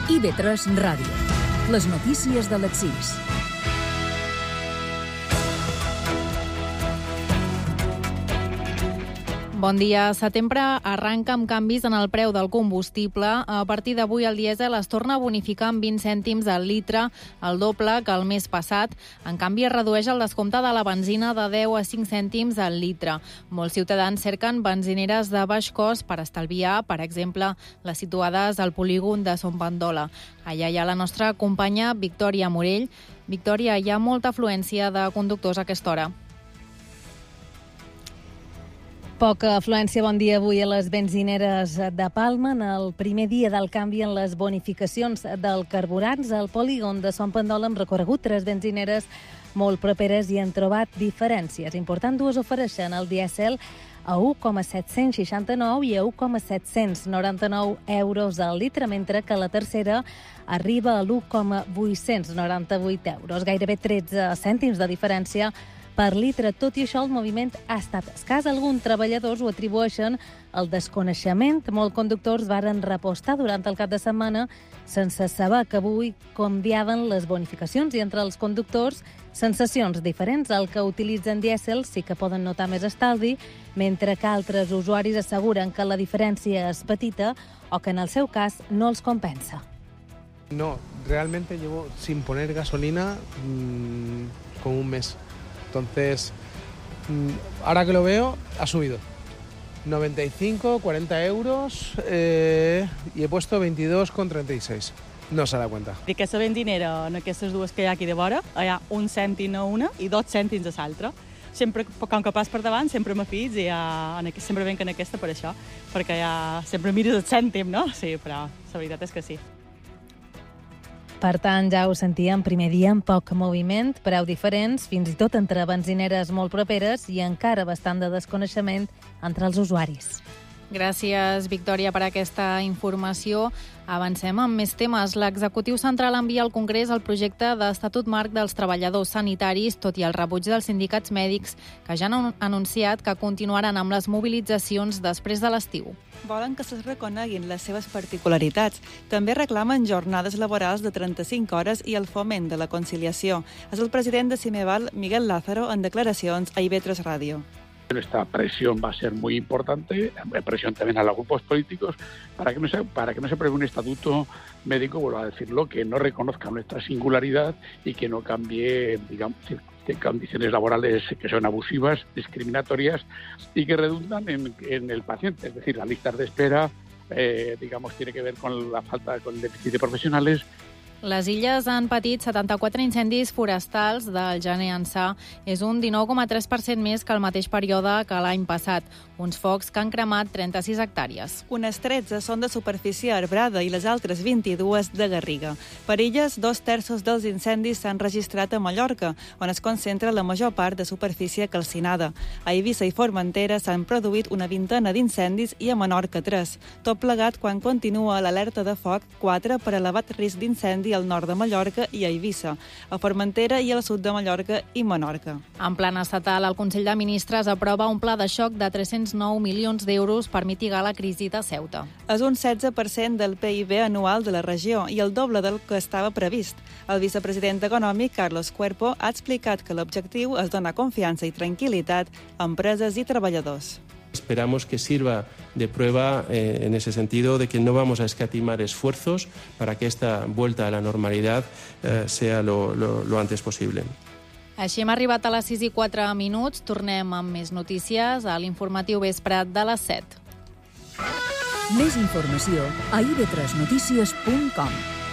IB3 Ràdio. Les notícies de les 6. Bon dia. Setembre arranca amb canvis en el preu del combustible. A partir d'avui el dièsel es torna a bonificar amb 20 cèntims al litre, el doble que el mes passat. En canvi, es redueix el descompte de la benzina de 10 a 5 cèntims al litre. Molts ciutadans cerquen benzineres de baix cost per estalviar, per exemple, les situades al polígon de Son Pandola. Allà hi ha la nostra companya Victòria Morell. Victòria, hi ha molta afluència de conductors a aquesta hora. Poca afluència, bon dia, avui a les benzineres de Palma. En el primer dia del canvi en les bonificacions del carburants, al polígon de Son Pandola hem recorregut 3 benzineres molt properes i han trobat diferències. Important, dues ofereixen el dièsel a 1,769 i a 1,799 euros al litre, mentre que la tercera arriba a l'1,898 euros. Gairebé 13 cèntims de diferència per litre. Tot i això, el moviment ha estat escàs. Alguns treballadors ho atribueixen al desconeixement. Molts conductors varen repostar durant el cap de setmana sense saber que avui canviaven les bonificacions i entre els conductors sensacions diferents. El que utilitzen dièsel sí que poden notar més estalvi, mentre que altres usuaris asseguren que la diferència és petita o que en el seu cas no els compensa. No, realmente llevo sin poner gasolina como un mes. Entonces, ahora que lo veo, ha subido 95, 40 euros y he puesto 22,36. No se da cuenta. Aquesta benzinera, en aquestes dues que hi ha aquí de vora, hi ha un cèntim a una i 2 cèntims a l'altra. Sempre, com que pas per davant, sempre m'afits i sempre venc en aquesta per això, perquè sempre mires el cèntim, no? Sí, però la veritat és que sí. Per tant, ja ho sentíem, primer dia amb poc moviment, preu diferents, fins i tot entre benzineres molt properes i encara bastant de desconeixement entre els usuaris. Gràcies, Victòria, per aquesta informació. Avancem amb més temes. L'executiu central envia al Congrés el projecte d'Estatut Marc dels Treballadors Sanitaris, tot i el rebuig dels sindicats mèdics, que ja han anunciat que continuaran amb les mobilitzacions després de l'estiu. Volen que se reconeguin les seves particularitats. També reclamen jornades laborals de 35 hores i el foment de la conciliació. És el president de Cimeval, Miguel Lázaro, en declaracions a IB3 Ràdio. Esta presión va a ser muy importante, presión también a los grupos políticos, para que no se apruebe un estatuto médico, vuelvo a decirlo, que no reconozca nuestra singularidad y que no cambie, digamos, condiciones laborales que son abusivas, discriminatorias y que redundan en el paciente. Es decir, las listas de espera, tiene que ver con el déficit de profesionales. Les Illes han patit 74 incendis forestals del gener ençà. És un 19,3% més que el mateix període que l'any passat. Uns focs que han cremat 36 hectàrees. Unes 13 són de superfície arbrada i les altres 22 de garriga. Per illes, 2/3 dels incendis s'han registrat a Mallorca, on es concentra la major part de superfície calcinada. A Eivissa i Formentera s'han produït una vintena d'incendis i a Menorca 3. Tot plegat quan continua l'alerta de foc 4 per elevat risc d'incendi al nord de Mallorca i a Eivissa, a Formentera i al sud de Mallorca i Menorca. En plan estatal, el Consell de Ministres aprova un pla de xoc de 309 milions d'euros per mitigar la crisi de Ceuta. És un 16% del PIB anual de la regió i el doble del que estava previst. El vicepresident econòmic, Carlos Cuerpo, ha explicat que l'objectiu és donar confiança i tranquil·litat a empreses i treballadors. Esperamos que sirva de prueba en ese sentido de que no vamos a escatimar esfuerzos para que esta vuelta a la normalidad sea lo antes posible. Així hem arribat a les 6:04. Tornem amb més notícies a l'informatiu vespre de les 7. Més informació a ib3notícies.com.